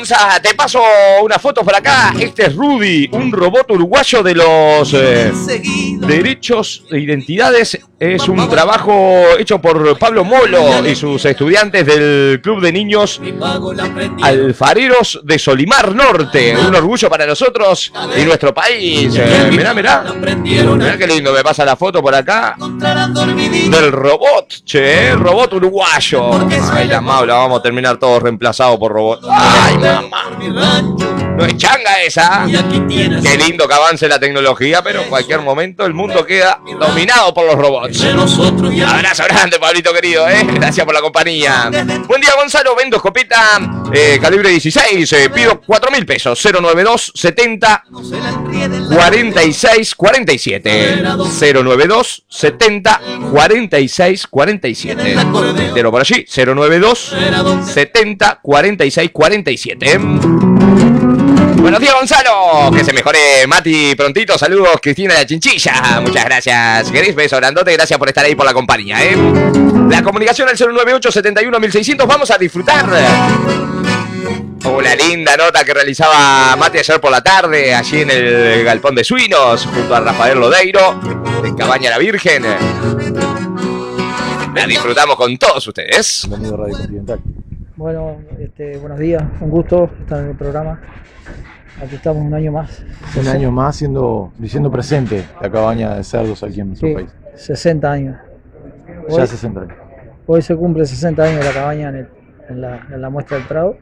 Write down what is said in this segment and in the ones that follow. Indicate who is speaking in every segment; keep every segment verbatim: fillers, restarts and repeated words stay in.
Speaker 1: Gonza, te paso una foto por acá. Este es Rudy, un robot uruguayo de los eh, derechos de identidades. Es un trabajo hecho por Pablo Molo y sus estudiantes del Club de Niños Alfareros de Solimar Norte. Un orgullo para nosotros y nuestro país. Eh, mirá, mirá. Mirá qué lindo me pasa la foto por acá del robot, che, el robot uruguayo. Ay, la maula, vamos a terminar todos reemplazados por robots. Ay, mamá. No es changa esa. Qué lindo que avance la tecnología, pero en cualquier momento el mundo queda dominado por los robots. Abrazo grande, Pablito querido, ¿eh? Gracias por la compañía. Buen día, Gonzalo. Vendo escopeta eh, calibre dieciséis. Eh, pido cuatro mil pesos. cero nueve dos setenta cuarenta y seis cuarenta y siete. cero nueve dos setenta cuarenta y seis cuarenta y siete. Entero por allí. cero nueve dos setenta cuarenta y seis cuarenta y siete. Buenos días, Gonzalo. Que se mejore Mati prontito. Saludos, Cristina de la Chinchilla. Muchas gracias. Querés beso grandote. Gracias por estar ahí por la compañía, ¿eh? La comunicación al cero nueve ocho setenta y uno mil seiscientos. Vamos a disfrutar. Oh, la linda nota que realizaba Mati ayer por la tarde, allí en el Galpón de Suinos, junto a Rafael Lodeiro, de Cabaña La Virgen. La disfrutamos con todos ustedes.
Speaker 2: Bienvenido a Radio Continental.
Speaker 3: Bueno, este, buenos días, un gusto estar en el programa. Aquí estamos un año más.
Speaker 2: Un año más siendo, diciendo presente la cabaña de cerdos aquí en nuestro
Speaker 3: sí,
Speaker 2: país.
Speaker 3: sesenta años.
Speaker 2: Ya
Speaker 3: Hoy,
Speaker 2: sesenta años.
Speaker 3: Hoy se cumple sesenta años de la cabaña en, el, en, la, en la muestra del Prado.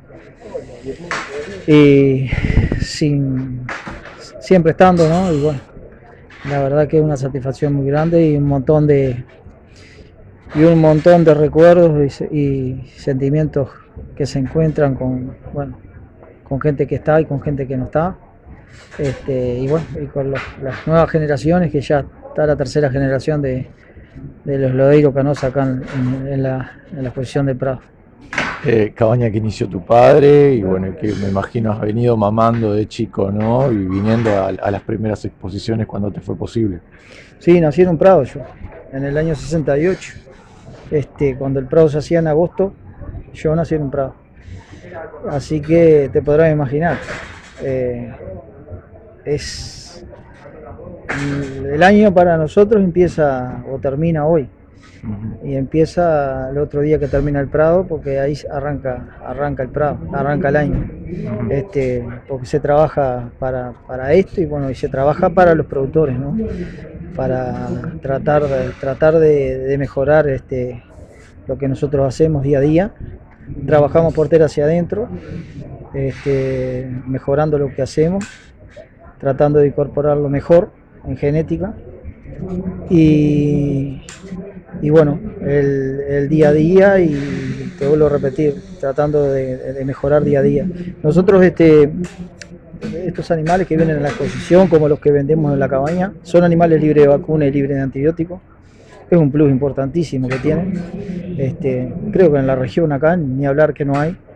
Speaker 3: Y sin, siempre estando, ¿no? Y bueno, la verdad que es una satisfacción muy grande y un montón de y un montón de recuerdos y, y sentimientos que se encuentran con, bueno, con gente que está y con gente que no está, este, y bueno, y con los, las nuevas generaciones, que ya está la tercera generación de, de los Lodeiro Canosa acá en, en, en, la, en la exposición de Prado.
Speaker 2: Eh, cabaña que inició tu padre y bueno, que me imagino has venido mamando de chico, ¿no? Y viniendo a, a las primeras exposiciones cuando te fue posible.
Speaker 3: Sí, nací en un Prado yo, en el año sesenta y ocho, este, cuando el Prado se hacía en agosto, yo nací en un Prado. Así que te podrás imaginar, eh, es el año para nosotros empieza o termina hoy. Uh-huh. Y empieza el otro día que termina el Prado, porque ahí arranca arranca el Prado, arranca el año. Uh-huh. Este, porque se trabaja para, para esto y bueno, y se trabaja para los productores, ¿no? Para tratar de, tratar de, de mejorar este, lo que nosotros hacemos día a día. Trabajamos portera hacia adentro, este, mejorando lo que hacemos, tratando de incorporar lo mejor en genética y, y bueno, el, el día a día, y te vuelvo a repetir, tratando de, de mejorar día a día. Nosotros este, estos animales que vienen en la exposición, como los que vendemos en la cabaña, son animales libres de vacuna y libres de antibióticos. Es un plus importantísimo que tienen. Este, creo que en la región acá, ni hablar que no hay.